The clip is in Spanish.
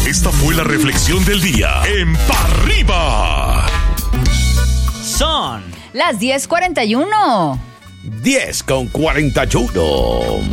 Esta fue la reflexión del día en Pa' Arriba. Son las 10:41. 10:41.